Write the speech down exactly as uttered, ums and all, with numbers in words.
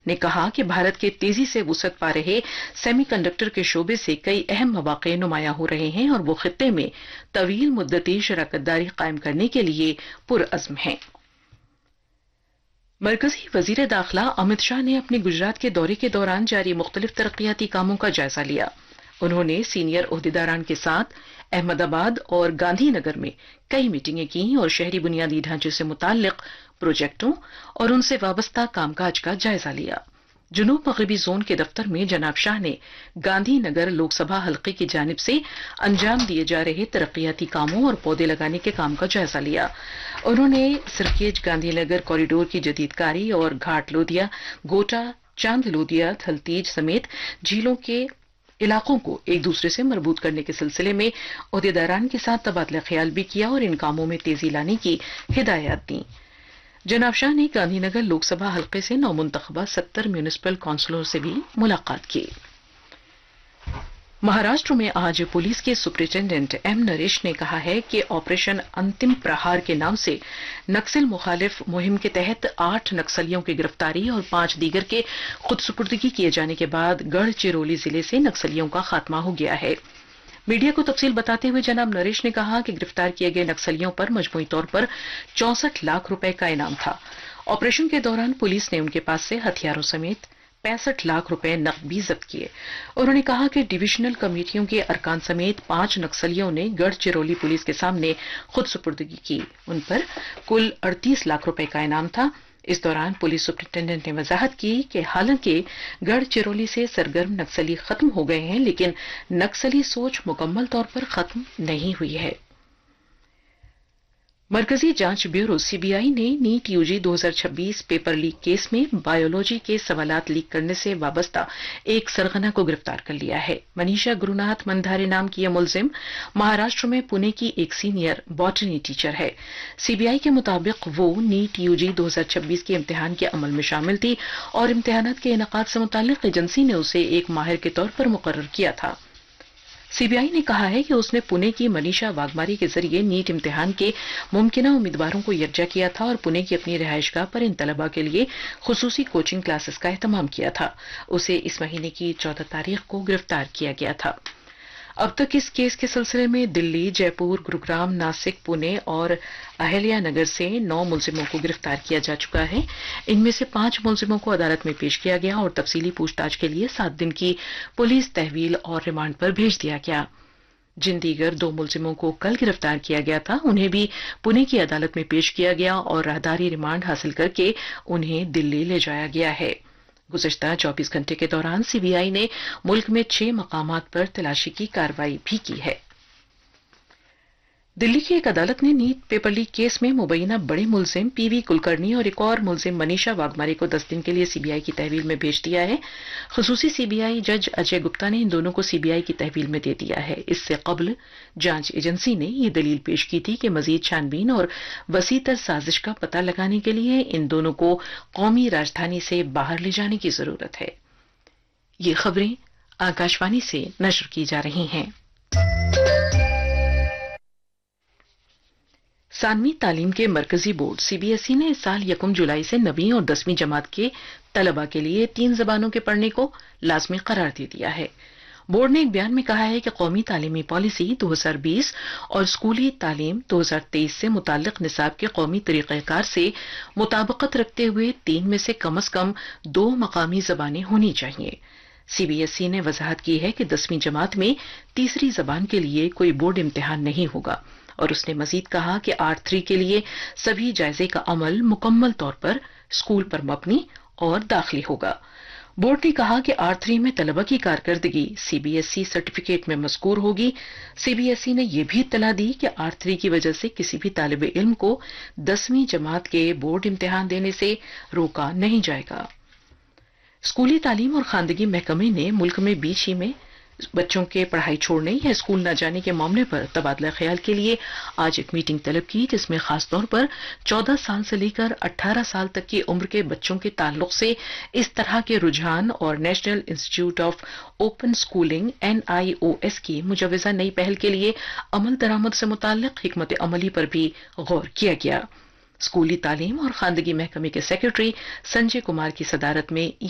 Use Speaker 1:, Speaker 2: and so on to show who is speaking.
Speaker 1: نے کہا کہ بھارت کے تیزی سے وسعت پا رہے سیمی کنڈکٹر کے شعبے سے کئی اہم مواقع نمایاں ہو رہے ہیں اور وہ خطے میں طویل مدتی شراکت داری قائم کرنے کے لیے پرعزم ہیں۔ مرکزی وزیر داخلہ امت شاہ نے اپنے گجرات کے دورے کے دوران جاری مختلف ترقیاتی کاموں کا جائزہ لیا۔ انہوں نے سینئر عہدیداران کے ساتھ احمد آباد اور گاندھی نگر میں کئی میٹنگیں کی اور شہری بنیادی ڈھانچے سے متعلق پروجیکٹوں اور ان سے وابستہ کام کاج کا جائزہ لیا۔ جنوب مغربی زون کے دفتر میں جناب شاہ نے گاندھی نگر لوک سبھا حلقے کی جانب سے انجام دیے جا رہے ترقیاتی کاموں اور پودے لگانے کے کام کا جائزہ لیا۔ انہوں نے سرکیج گاندھی نگر کوریڈور کی جدید کاری اور گھاٹ لودیا، گوٹا، چاند لودیا، تھلتیج سمیت جھیلوں کے علاقوں کو ایک دوسرے سے مربوط کرنے کے سلسلے میں عہدیداران کے ساتھ تبادلہ خیال بھی کیا اور ان کاموں میں تیزی لانے کی ہدایات دیں۔ جناب شاہ نے گاندھی نگر لوک سبھا حلقے سے نومنتخبہ ستر میونسپل کونسلوں سے بھی ملاقات کی۔ مہاراشٹر میں آج پولیس کے سپرنٹینڈنٹ ایم نریش نے کہا ہے کہ آپریشن انتم پرہار کے نام سے نکسل مخالف مہم کے تحت آٹھ نکسلیوں کی گرفتاری اور پانچ دیگر کے خود سپردگی کیے جانے کے بعد گڑھ چرولی ضلع سے نکسلیوں کا خاتمہ ہو گیا ہے۔ میڈیا کو تفصیل بتاتے ہوئے جناب نریش نے کہا کہ گرفتار کیے گئے نکسلیوں پر مجموعی طور پر چونسٹھ لاکھ روپے کا انعام تھا۔ آپریشن کے دوران پولیس نے ان کے پاس سے ہتھیاروں سمیت پینسٹھ لاکھ روپے نقد بھی ضبط کیے۔ انہوں نے کہا کہ ڈویژنل کمیٹیوں کے ارکان سمیت پانچ نکسلیوں نے گڑھ چرولی پولیس کے سامنے خود سپردگی کی۔ ان پر کل اڑتیس لاکھ روپے کا انعام تھا۔ اس دوران پولیس سپرنٹینڈنٹ نے وضاحت کی کہ حالانکہ گڑھ چرولی سے سرگرم نکسلی ختم ہو گئے ہیں لیکن نکسلی سوچ مکمل طور پر ختم نہیں ہوئی ہے۔ مرکزی جانچ بیورو سی بی آئی نے نیٹ یو جی دو ہزار چھبیس پیپر لیک کیس میں بایولوجی کے سوالات لیک کرنے سے وابستہ ایک سرغنہ کو گرفتار کر لیا ہے۔ منیشا گروناتھ مندھارے نام کی یہ ملزم مہاراشٹر میں پونے کی ایک سینئر باٹنی ٹیچر ہے۔ سی بی آئی کے مطابق وہ نیٹ یو جی دو ہزار چھبیس کے امتحان کے عمل میں شامل تھی اور امتحانات کے انعقاد سے متعلق ایجنسی نے اسے ایک ماہر کے طور پر مقرر کیا تھا۔ سی بی آئی نے کہا ہے کہ اس نے پونے کی منیشا واگماری کے ذریعے نیٹ امتحان کے ممکنہ امیدواروں کو یکجا کیا تھا اور پونے کی اپنی رہائش گاہ پر ان طلباء کے لیے خصوصی کوچنگ کلاسز کا اہتمام کیا تھا۔ اسے اس مہینے کی چودہ تاریخ کو گرفتار کیا گیا تھا۔ اب تک اس کیس کے سلسلے میں دلی، جے پور، گروگرام، ناسک، پونے اور اہلیہ نگر سے نو ملزموں کو گرفتار کیا جا چکا ہے۔ ان میں سے پانچ ملزموں کو عدالت میں پیش کیا گیا اور تفصیلی پوچھ تاچھ کے لیے سات دن کی پولیس تحویل اور ریمانڈ پر بھیج دیا گیا۔ جن دیگر دو ملزموں کو کل گرفتار کیا گیا تھا انہیں بھی پونے کی عدالت میں پیش کیا گیا اور راہداری ریمانڈ حاصل کر کے انہیں دلی لے جایا گیا ہے۔ گزشتہ چوبیس گھنٹے کے دوران سی بی آئی نے ملک میں چھ مقامات پر تلاشی کی کارروائی بھی کی ہے۔ دلی کی ایک عدالت نے نیٹ پیپر لیک کیس میں مبینہ بڑے ملزم پی وی کلکرنی اور ایک اور ملزم منیشا واگماری کو دس دن کے لیے سی بی آئی کی تحویل میں بھیج دیا ہے۔ خصوصی سی بی آئی جج اجے گپتا نے ان دونوں کو سی بی آئی کی تحویل میں دے دیا ہے۔ اس سے قبل جانچ ایجنسی نے یہ دلیل پیش کی تھی کہ مزید چھان بین اور وسیع تر سازش کا پتہ لگانے کے لیے ان دونوں کو قومی راجدھانی سے باہر لے جانے کی ضرورت ہے۔ یہ خبریں آکاشوانی سے نشر کی جا رہی ہیں۔ ثانوی تعلیم کے مرکزی board C B S E نے اس سال یکم جولائی سے نویں اور دسویں جماعت کے طلباء کے لیے تین زبانوں کے پڑھنے کو لازمی قرار دے دیا ہے۔ بورڈ نے ایک بیان میں کہا ہے کہ قومی تعلیمی پالیسی دو ہزار بیس اور اسکولی تعلیم دو ہزار تیئیس سے متعلق نصاب کے قومی طریقہ کار سے مطابقت رکھتے ہوئے تین میں سے کم از کم دو مقامی زبانیں ہونی چاہیے۔ سی بی ایس ای نے وضاحت کی ہے کہ دسویں جماعت میں تیسری زبان کے لیے کوئی بورڈ امتحان نہیں ہوگا اور اس نے مزید کہا کہ آر تھری کے لیے سبھی جائزے کا عمل مکمل طور پر اسکول پر مبنی اور داخلی ہوگا۔ بورڈ نے کہا کہ آر تھری میں طلبہ کی کارکردگی C B S E certificate میں مذکور ہوگی۔ سی بی ایس ای نے یہ بھی اطلاع دی کہ آر تھری کی وجہ سے کسی بھی طالب علم کو دسویں جماعت کے بورڈ امتحان دینے سے روکا نہیں جائے گا۔ اسکولی تعلیم اور خواندگی محکمے نے ملک میں بیچ ہی میں بچوں کے پڑھائی چھوڑنے یا اسکول نہ جانے کے معاملے پر تبادلہ خیال کے لیے آج ایک میٹنگ طلب کی، جس میں خاص طور پر چودہ سال سے لے کر اٹھارہ سال تک کی عمر کے بچوں کے تعلق سے اس طرح کے رجحان اور national institute of open schooling N I O S کی مجوزہ نئی پہل کے لیے عمل درآمد سے متعلق حکمت عملی پر بھی غور کیا گیا۔ اسکولی تعلیم اور خواندگی محکمے کے سیکرٹری سنجے کمار کی صدارت میں